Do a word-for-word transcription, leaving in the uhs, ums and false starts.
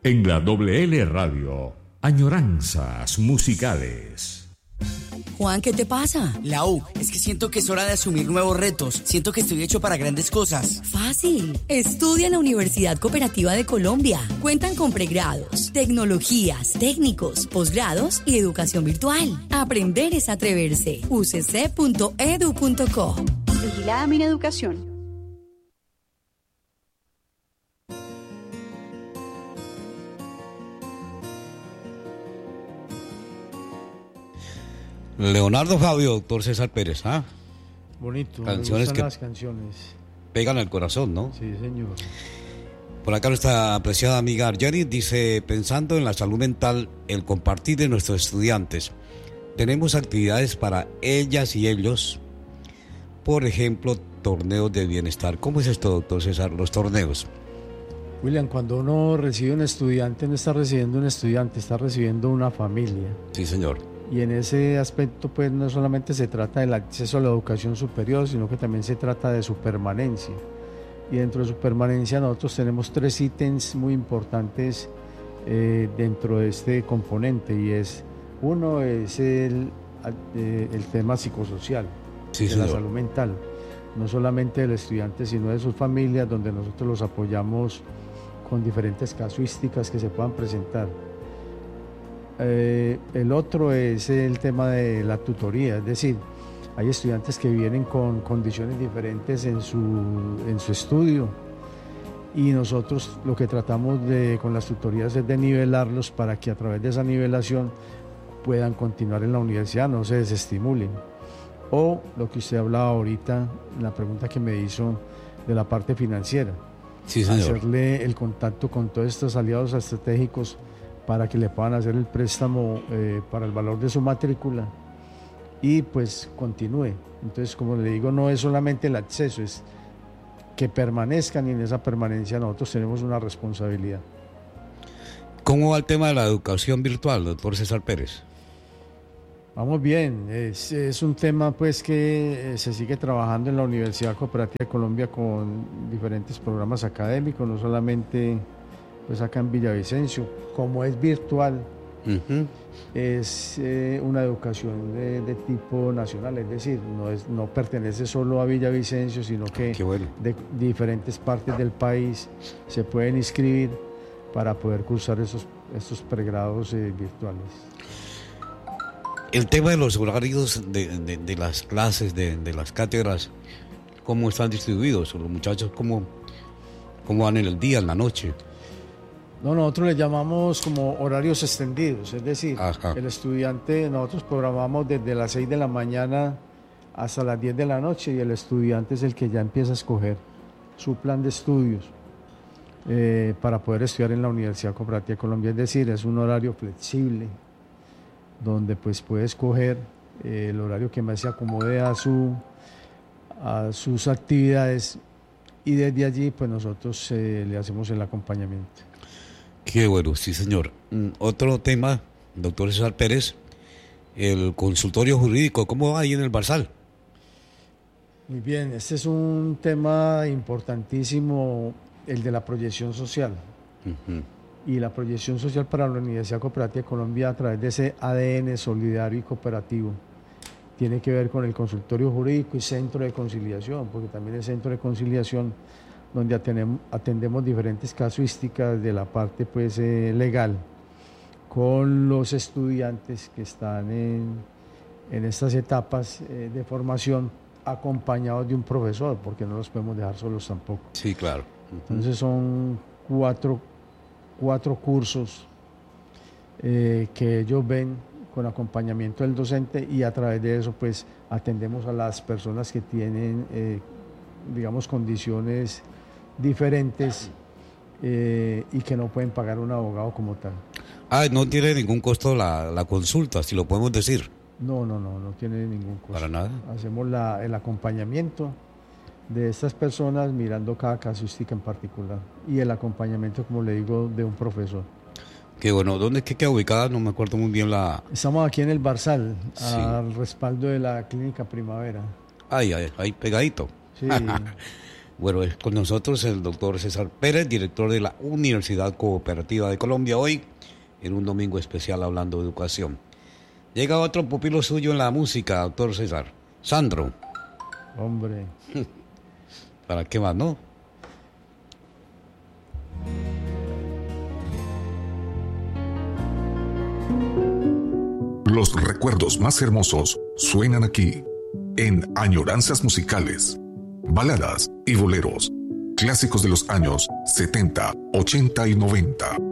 En la Doble L Radio, añoranzas musicales. Juan, ¿qué te pasa? Lau, es que siento que es hora de asumir nuevos retos. Siento que estoy hecho para grandes cosas. Fácil. Estudia en la Universidad Cooperativa de Colombia. Cuentan con pregrados, tecnologías, técnicos, posgrados y educación virtual. Aprender es atreverse. u c c punto e d u punto co. Vigilada Mineducación. Leonardo Fabio, doctor César Pérez, ¿ah? Bonito, canciones me gustan que las canciones. Pegan al corazón, ¿no? Sí, señor. Por acá nuestra apreciada amiga Arjani dice, pensando en la salud mental, el compartir de nuestros estudiantes, tenemos actividades para ellas y ellos, por ejemplo, torneos de bienestar. ¿Cómo es esto, doctor César, los torneos? William, cuando uno recibe un estudiante, no está recibiendo un estudiante, está recibiendo una familia. Sí, señor. Y en ese aspecto, pues, no solamente se trata del acceso a la educación superior, sino que también se trata de su permanencia. Y dentro de su permanencia nosotros tenemos tres ítems muy importantes eh, dentro de este componente, y es, uno es el, eh, el tema psicosocial, sí, de señor. la salud mental, no solamente del estudiante, sino de sus familias, donde nosotros los apoyamos con diferentes casuísticas que se puedan presentar. Eh, el otro es el tema de la tutoría, es decir, hay estudiantes que vienen con condiciones diferentes en su, en su estudio, y nosotros lo que tratamos de, con las tutorías es de nivelarlos para que a través de esa nivelación puedan continuar en la universidad, no se desestimulen. O lo que usted hablaba ahorita, en la pregunta que me hizo de la parte financiera, sí, señor. Hacerle el contacto con todos estos aliados estratégicos para que le puedan hacer el préstamo eh, para el valor de su matrícula y pues continúe. Entonces, como le digo, no es solamente el acceso, es que permanezcan, y en esa permanencia nosotros tenemos una responsabilidad. ¿Cómo va el tema de la educación virtual, doctor César Pérez? Vamos bien, es, es un tema pues que se sigue trabajando en la Universidad Cooperativa de Colombia con diferentes programas académicos, no solamente pues acá en Villavicencio, como es virtual, uh-huh. es eh, una educación de, de tipo nacional, es decir, no, es, no pertenece solo a Villavicencio, sino que bueno. de diferentes partes del país se pueden inscribir para poder cursar esos, esos pregrados eh, virtuales. El tema de los horarios de, de, de las clases, de, de las cátedras, ¿cómo están distribuidos? Los muchachos, ¿cómo, cómo van en el día, en la noche? No, nosotros le llamamos como horarios extendidos, es decir, Ajá. el estudiante, nosotros programamos desde las seis de la mañana hasta las diez de la noche, y el estudiante es el que ya empieza a escoger su plan de estudios eh, para poder estudiar en la Universidad Cooperativa de Colombia, es decir, es un horario flexible, donde pues puede escoger eh, el horario que más se acomode a, su, a sus actividades, y desde allí pues nosotros eh, le hacemos el acompañamiento. Qué bueno, sí señor. Mm, otro tema, doctor César Pérez, el consultorio jurídico, ¿cómo va ahí en el Barzal? Muy bien, este es un tema importantísimo, el de la proyección social. Uh-huh. Y la proyección social para la Universidad Cooperativa de Colombia a través de ese A D N solidario y cooperativo tiene que ver con el consultorio jurídico y centro de conciliación, porque también el centro de conciliación, donde atendemos, atendemos diferentes casuísticas de la parte pues, eh, legal, con los estudiantes que están en, en estas etapas eh, de formación, acompañados de un profesor, porque no los podemos dejar solos tampoco. Sí, claro. Uh-huh. Entonces son cuatro, cuatro cursos eh, que ellos ven con acompañamiento del docente, y a través de eso pues atendemos a las personas que tienen eh, digamos condiciones diferentes eh, y que no pueden pagar un abogado como tal. Ah, no tiene ningún costo la, la consulta, si lo podemos decir. No, no, no, no tiene ningún costo. Para nada. Hacemos la, el acompañamiento de estas personas mirando cada casuística en particular, y el acompañamiento, como le digo, de un profesor. Qué bueno, ¿dónde es que queda ubicada? No me acuerdo muy bien la... Estamos aquí en el Barzal, sí. al respaldo de la Clínica Primavera. Ay, ay, ahí pegadito. Sí. Bueno, es con nosotros el doctor César Pérez, director de la Universidad Cooperativa de Colombia, hoy en un domingo especial hablando de educación. Llega otro pupilo suyo en la música, doctor César, Sandro. Hombre. ¿Para qué más, no? Los recuerdos más hermosos suenan aquí, en Añoranzas Musicales. Baladas y boleros, clásicos de los años setenta, ochenta y noventa.